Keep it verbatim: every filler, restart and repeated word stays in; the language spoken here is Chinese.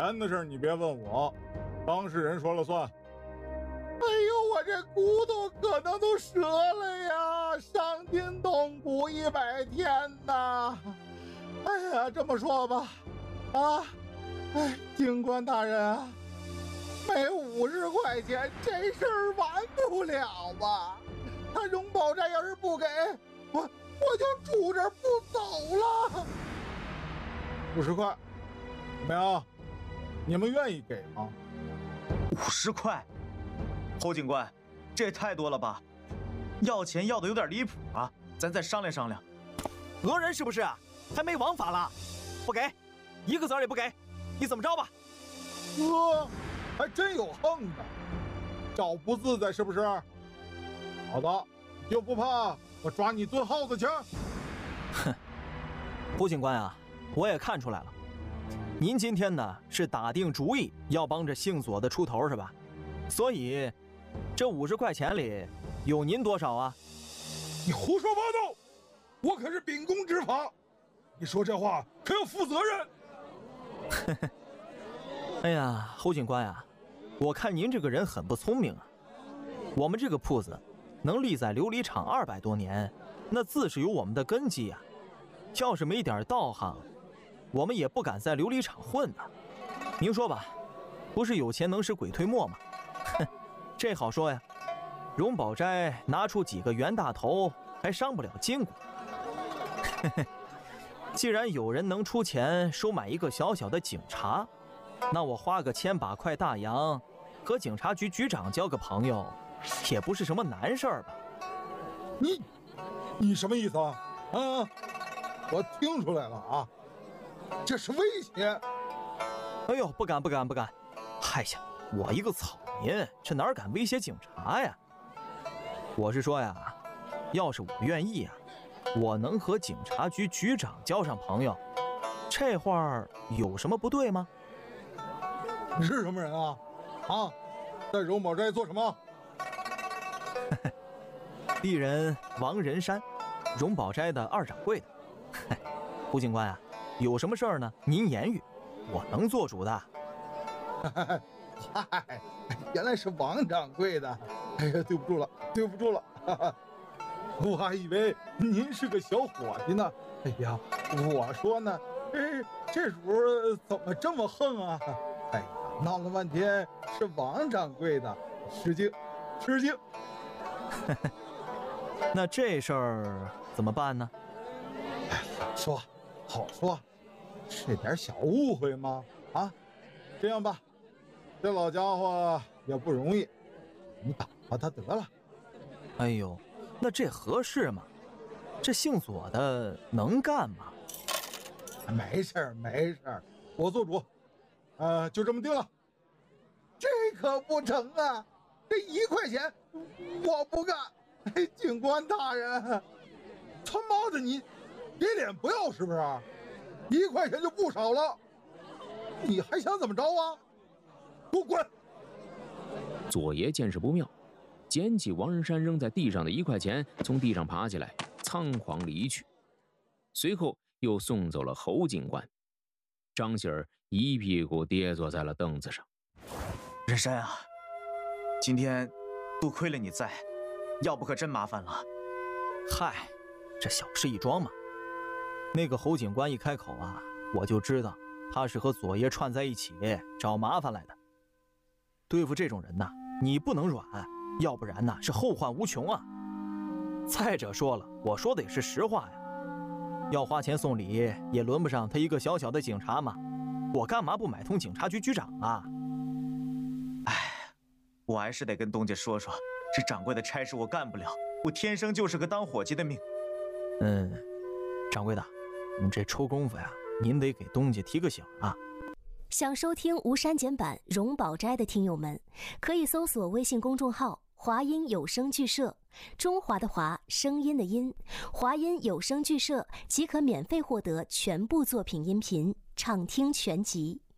钱的事你别问我，当事人说了算。 哎呦，我这骨头可能都折了呀，伤筋动骨一百天呐！哎呀，这么说吧，啊，哎，警官大人啊，没五十块钱这事儿完不了吧？他荣宝斋要是不给我，我就住这儿不走了。 五十块，怎么样？你们愿意给吗？ 五十块，侯警官，这也太多了吧？要钱要的有点离谱啊，咱再商量商量。 讹人是不是？还没王法了？不给，一个子儿也不给，你怎么着吧？ 呵，还真有横的，找不自在是不是？好的，就不怕我抓你蹲耗子去？ 哼，胡警官啊，我也看出来了，您今天呢是打定主意要帮着姓左的出头是吧？所以这五十块钱里有您多少啊？ 你胡说八道！我可是秉公执法，你说这话可要负责任。 哎呀，侯警官呀，我看您这个人很不聪明啊。我们这个铺子能立在琉璃厂二百多年，那自是有我们的根基呀。要是没点道行，我们也不敢在琉璃厂混呢。您说吧，不是有钱能使鬼推磨吗？哼，这好说呀。荣宝斋拿出几个袁大头，还伤不了筋骨。既然有人能出钱收买一个小小的警察，那我花个千把块大洋，和警察局局长交个朋友，也不是什么难事儿吧？ 你，你什么意思啊？啊，我听出来了啊，这是威胁。 哎呦，不敢不敢不敢！哎呀，我一个草民，这哪敢威胁警察呀？我是说呀，要是我愿意啊，我能和警察局局长交上朋友，这话有什么不对吗？ 你是什么人啊？啊，在荣宝斋做什么？ 鄙人王仁山，荣宝斋的二掌柜的。胡警官啊，有什么事儿呢？您言语，我能做主的。 嗨，原来是王掌柜的，哎呀，对不住了，对不住了，哈哈， 我还以为您是个小伙计呢。 哎呀，我说呢，这这主怎么这么横啊？哎呀，闹了半天是王掌柜的，失敬，失敬。 那这事儿怎么办呢？ 哎，好说，好说，是点小误会吗？啊，这样吧，这老家伙也不容易，你打发他得了。 哎呦，那这合适吗？这姓左的能干吗？ 没事儿，没事儿， 我做主，呃，就这么定了。 这可不成啊！这一块钱我不干。哎，警官大人， 他妈的你，给脸不要是不是？一块钱就不少了，你还想怎么着啊？给我滚！ 左爷见势不妙，捡起王仁山扔在地上的一块钱，从地上爬起来，仓皇离去。随后又送走了侯警官。张喜儿一屁股跌坐在了凳子上。 仁山啊，今天多亏了你在，要不可真麻烦了。 嗨，这小事一桩嘛。那个侯警官一开口啊，我就知道他是和左爷串在一起找麻烦来的。对付这种人呐，你不能软，要不然呐是后患无穷啊。再者说了，我说的也是实话呀。要花钱送礼，也轮不上他一个小小的警察嘛。我干嘛不买通警察局局长啊？ 哎，我还是得跟东家说说，这掌柜的差事我干不了，我天生就是个当伙计的命。 嗯，掌柜的，你这抽功夫呀，您得给东家提个醒啊。 想收听无删减版《荣宝斋》的听友们，可以搜索微信公众号华音有声剧社，中华的华，声音的音，华音有声剧社即可免费获得全部作品音频，畅听全集。